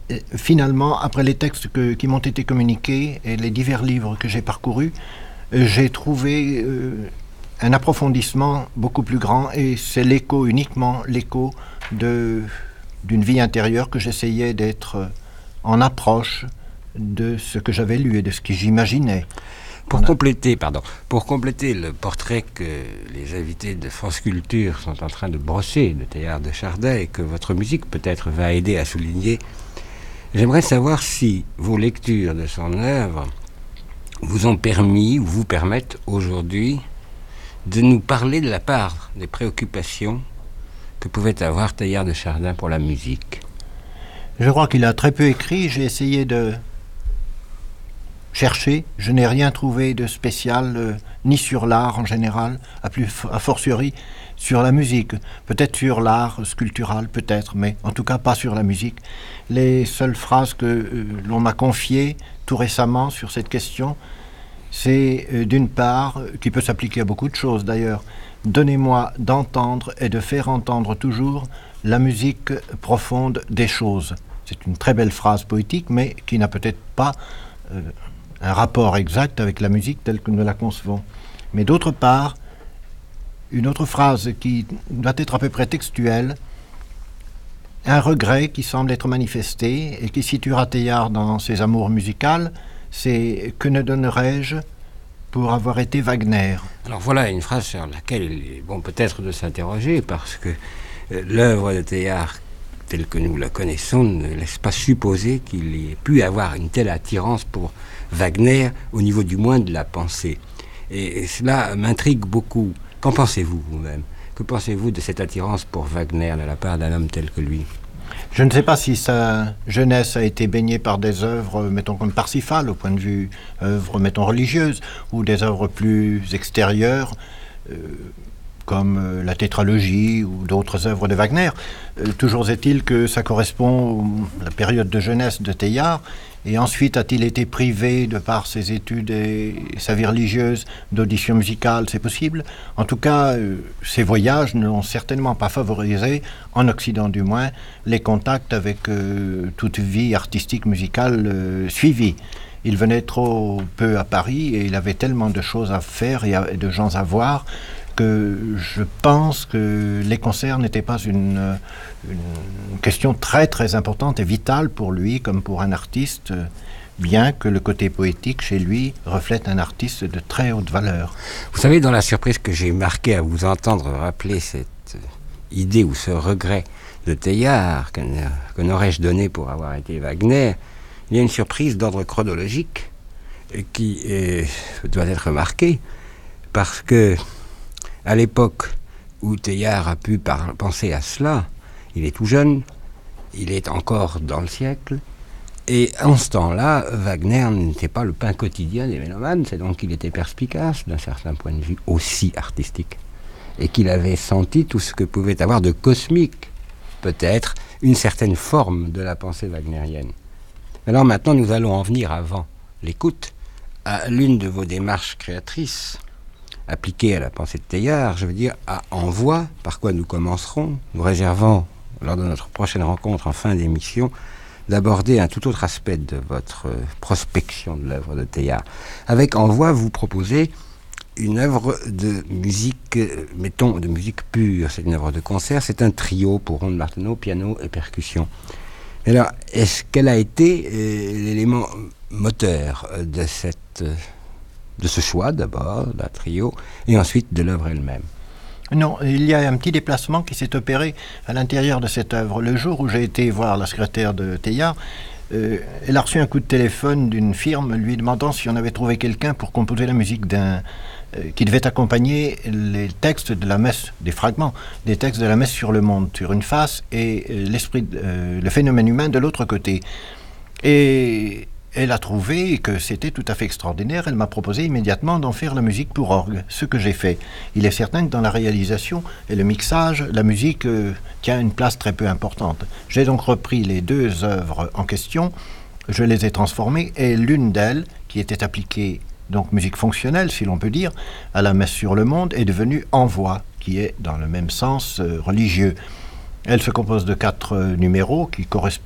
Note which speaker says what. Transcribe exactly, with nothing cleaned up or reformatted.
Speaker 1: Et finalement, après les textes que, qui m'ont été communiqués et les divers livres que j'ai parcourus, euh, j'ai trouvé euh, un approfondissement beaucoup plus grand, et c'est l'écho, uniquement l'écho de, d'une vie intérieure que j'essayais d'être en approche de ce que j'avais lu et de ce que j'imaginais.
Speaker 2: Pour compléter, pardon, pour compléter le portrait que les invités de France Culture sont en train de brosser de Teilhard de Chardin et que votre musique peut-être va aider à souligner, j'aimerais savoir si vos lectures de son œuvre vous ont permis ou vous permettent aujourd'hui de nous parler de la part des préoccupations que pouvait avoir Teilhard de Chardin pour la musique.
Speaker 1: Je crois qu'il a très peu écrit. J'ai essayé de chercher. Je n'ai rien trouvé de spécial, euh, ni sur l'art en général, à plus a fortiori sur la musique. Peut-être sur l'art sculptural, peut-être, mais en tout cas pas sur la musique. Les seules phrases que euh, l'on m'a confiées tout récemment sur cette question, c'est euh, d'une part, qui peut s'appliquer à beaucoup de choses d'ailleurs, donnez-moi d'entendre et de faire entendre toujours la musique profonde des choses. C'est une très belle phrase poétique, mais qui n'a peut-être pas euh, un rapport exact avec la musique telle que nous la concevons. Mais d'autre part, une autre phrase qui doit être à peu près textuelle, un regret qui semble être manifesté et qui situera Teilhard dans ses amours musicales, c'est « Que ne donnerais-je pour avoir été Wagner ?»
Speaker 2: Alors voilà une phrase sur laquelle il est bon peut-être de s'interroger, parce que euh, l'œuvre de Teilhard telle que nous la connaissons ne laisse pas supposer qu'il ait pu avoir une telle attirance pour Wagner, au niveau du moins de la pensée. Et, et cela m'intrigue beaucoup. Qu'en pensez-vous vous-même ? Que pensez-vous de cette attirance pour Wagner de la part d'un homme tel que lui ?
Speaker 1: Je ne sais pas si sa jeunesse a été baignée par des œuvres, mettons, comme Parsifal, au point de vue œuvres, mettons, religieuses, ou des œuvres plus extérieures, euh, comme euh, la tétralogie ou d'autres œuvres de Wagner. Euh, toujours est-il que ça correspond à la période de jeunesse de Teilhard. Et ensuite, a-t-il été privé, de par ses études et sa vie religieuse, d'audition musicale? C'est possible. En tout cas, euh, ses voyages n'ont certainement pas favorisé, en Occident du moins, les contacts avec euh, toute vie artistique, musicale euh, suivie. Il venait trop peu à Paris et il avait tellement de choses à faire et, à, et de gens à voir que je pense que les concerts n'étaient pas une, une question très très importante et vitale pour lui comme pour un artiste, bien que le côté poétique chez lui reflète un artiste de très haute valeur.
Speaker 2: Vous savez, dans la surprise que j'ai marquée à vous entendre rappeler cette idée ou ce regret de Teilhard, que, que n'aurais-je donné pour avoir été Wagner, il y a une surprise d'ordre chronologique qui est, doit être remarquée, parce que à l'époque où Teilhard a pu par- penser à cela, il est tout jeune, il est encore dans le siècle, et en ce temps-là, Wagner n'était pas le pain quotidien des mélomanes, c'est donc qu'il était perspicace d'un certain point de vue aussi artistique, et qu'il avait senti tout ce que pouvait avoir de cosmique, peut-être une certaine forme de la pensée wagnérienne. Alors maintenant, nous allons en venir, avant l'écoute, à l'une de vos démarches créatrices, appliquée à la pensée de Teilhard, je veux dire à Envoi, par quoi nous commencerons. Nous réservons, lors de notre prochaine rencontre en fin d'émission, d'aborder un tout autre aspect de votre prospection de l'œuvre de Teilhard. Avec Envoi, vous proposez une œuvre de musique, mettons, de musique pure. C'est une œuvre de concert, c'est un trio pour ronde marteneau, piano et percussion. Alors, est-ce qu'elle a été euh, l'élément moteur de cette... Euh, de ce choix d'abord, d'un trio, et ensuite de l'œuvre elle-même?
Speaker 1: Non, il y a un petit déplacement qui s'est opéré à l'intérieur de cette œuvre. Le jour où j'ai été voir la secrétaire de Teilhard, euh, elle a reçu un coup de téléphone d'une firme lui demandant si on avait trouvé quelqu'un pour composer la musique d'un euh, qui devait accompagner les textes de la messe, des fragments, des textes de la messe sur le monde, sur une face, et euh, l'esprit, euh, le phénomène humain de l'autre côté. Et elle a trouvé que c'était tout à fait extraordinaire. Elle m'a proposé immédiatement d'en faire la musique pour orgue, ce que j'ai fait. Il est certain que dans la réalisation et le mixage, la musique euh, tient une place très peu importante. J'ai donc repris les deux œuvres en question, je les ai transformées, et l'une d'elles, qui était appliquée, donc musique fonctionnelle, si l'on peut dire, à la messe sur le monde, est devenue Envoi, qui est dans le même sens euh, religieux. Elle se compose de quatre euh, numéros qui correspondent